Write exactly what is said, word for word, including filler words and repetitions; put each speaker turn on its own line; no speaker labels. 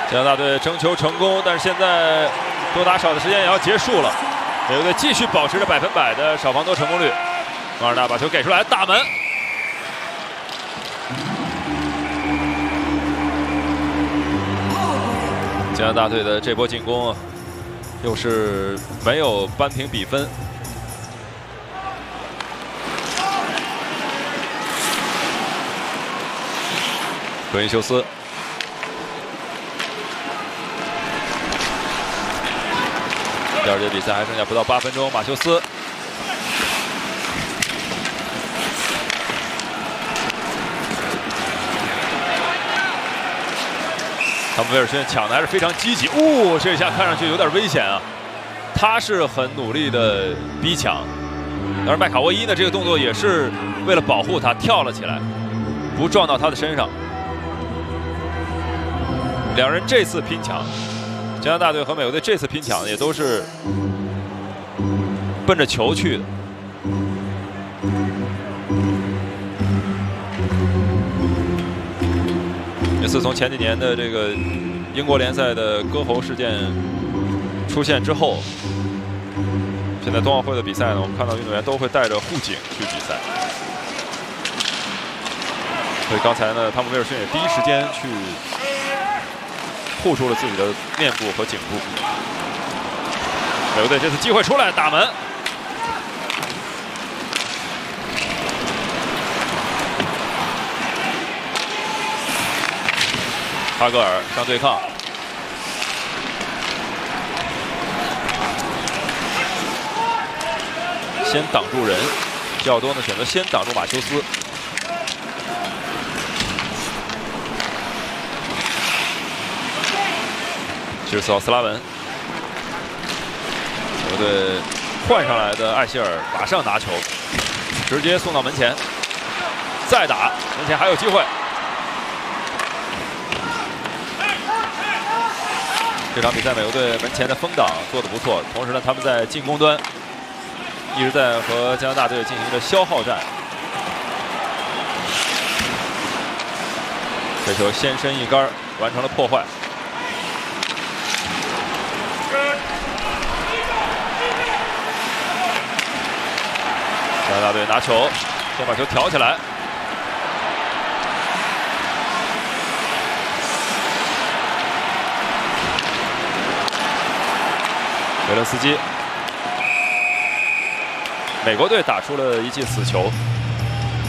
加拿大队争球成功，但是现在多打少的时间也要结束了。美国队继续保持着百分百的少防多成功率。马尔纳把球给出来，大门。加拿大队的这波进攻啊，又是没有扳平比分。格林修斯。 第二节比赛还剩下不到八分钟，马修斯，汤姆威尔逊抢的还是非常积极，哦，这一下看上去有点危险啊！他是很努力的逼抢，而麦卡沃伊呢，这个动作也是为了保护他跳了起来，不撞到他的身上。两人这次拼抢。 加拿大队和美国队这次拼抢也都是奔着球去的。也自从前几年的这个英国联赛的割喉事件出现之后，现在冬奥会的比赛呢，我们看到运动员都会带着护颈去比赛。所以刚才呢，汤姆威尔逊也第一时间去。 护住了自己的面部和颈部。美国队这次机会出来，打门。哈格尔上对抗，先挡住人，皮奥多呢选择先挡住马修斯。 这是奥斯拉文，球队换上来的艾希尔马上拿球，直接送到门前，再打，门前还有机会。这场比赛美国队门前的封挡做得不错，同时呢，他们在进攻端一直在和加拿大队进行着消耗战。这球先伸一杆，完成了破坏。 加拿大队拿球，先把球挑起来。维伦斯基，美国队打出了一记死球。